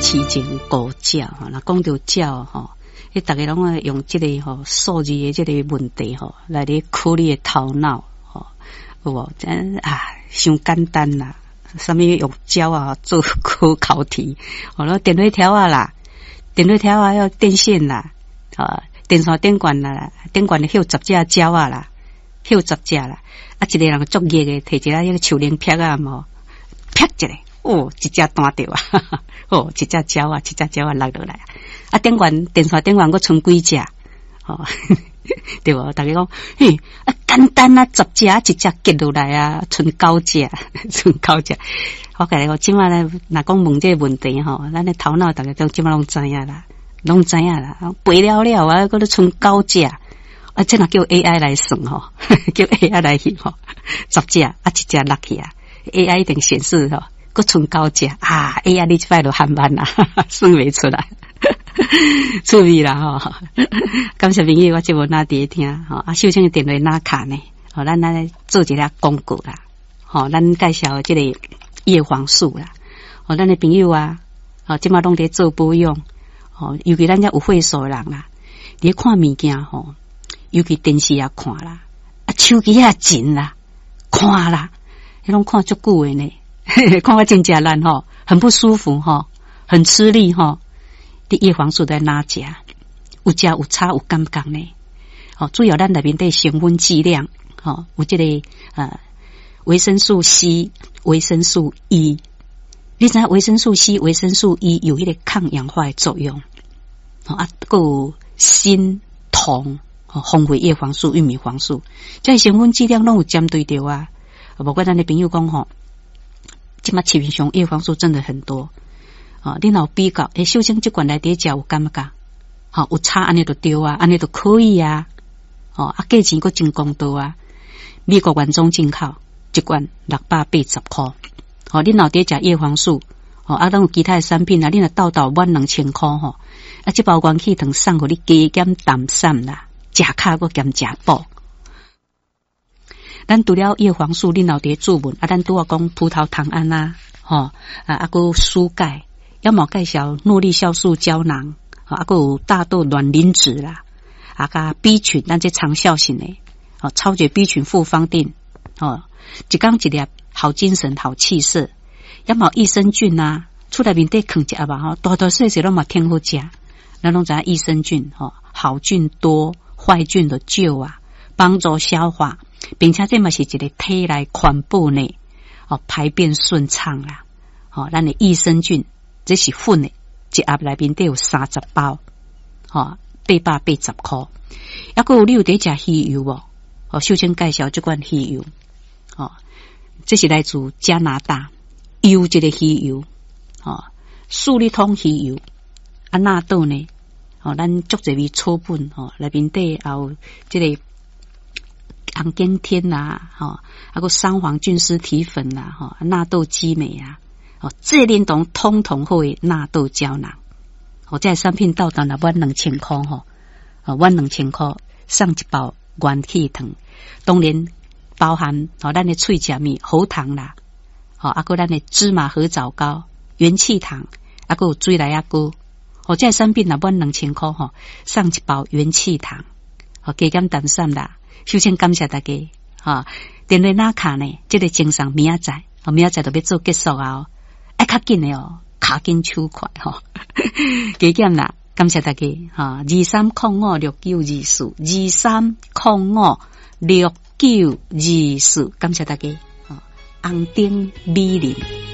痴情孤鸟吼，那讲到鸟吼，迄大家拢会用这个吼数字的这个问题吼来咧苦你的头脑吼，有无？真伤简单啦，什么用鸟啊做考题，哦，那电话条啊啦，电话条啊要电线啦，电线电管啦，电管的有10只鸟啊啦，有10只啦，一个人作业的摕一个迄个树林片啊嘛，啪一个。哦，一只单掉啊！哦，一只鸟啊，落落来啊！电线电管，我剩几只？哦，对无？大家讲，嘿，简单啊，10只，一只结落来啊，剩9只，剩9只。我甲你讲，即马咧，若讲问这个问题吼，咱的头脑大家都即马拢知影啦，背了了啊，搁咧剩9只啊，这若叫 AI 来算吼，叫 AI 来翕吼，10只啊，一只落去啊 ，AI 一定显示吼。搁剩9只啊！哎呀，你这摆就喊慢啦，算袂出来，趣味啦吼！感谢朋友，我节目哪伫听吼？秀清的电话哪卡呢？吼，咱来做一下广告啦，吼，咱介绍这个叶黄素啦，吼，咱的朋友啊，吼，即马拢伫做保养，吼，尤其咱遮有岁数的人啦，伫看物件吼，尤其电视也看啦，手机也紧啦，看啦，迄拢看足久的呢。看我真假烂吼，很不舒服吼，很吃力吼。你叶黄素在哪食？有食有差有感觉呢？哦，主要咱内面的成分剂量，吼，有这个维生素 C、维生素 E。你知维生素 C、维生素 E 有迄个抗氧化的作用，还有锌、铜、丰富叶黄素、玉米黄素，这成分剂量拢有针对到啊。无怪咱的朋友讲吼。即马市面上叶黄素真的很多啊！你若比较，秀清这罐来底食有感觉？好，有差安尼就对啊，安尼就可以啊！哦，价钱佫真公道啊！美国原装进口，一罐680块。哦，你若底食叶黄素，哦，咱有其他的产品啊，你若到12000块吼，这包元气糖送互你加减淡散啦，食卡佫兼食补。咱除了叶黄素，你脑碟注文咱拄啊讲葡萄糖胺啊，还输钙，要么介绍诺力酵素胶囊，还有大豆卵磷脂啦，加 B 群，咱这长效型的，超绝 B 群复方定，一缸一粒，好精神好气色，要么益生菌啊，厝内面得啃食吧，大大细细拢嘛挺好食，咱拢知影益生菌，好菌多，坏菌的救啊，帮助消化。并且这嘛是一个体内环保呢，排便顺畅啦，咱的益生菌这是粉的，一盒内面都有30包，880块。还有你有在吃鱼油无？秀清介绍这款鱼油，这是来自加拿大优质的鱼油，树立通鱼油，纳豆呢，咱足侪味草本，内面都有这个。昂根天呐，还有三黄菌丝体粉呐，纳豆激酶啊，这连同通通会纳豆胶囊，这产品到达了12000块，12000块送一包元气糖，当然包含咱的脆食物喉糖啦，还有咱的芝麻合枣糕、元气糖，还有水来糕，这产品了12000块送一包元气糖，加减淡散啦。首先感谢大家，电话哪卡呢？这个精神明仔载就要做结束啊！较紧的卡紧手快加减啦，感谢大家23056924，23056924，感谢大家红丁美玲。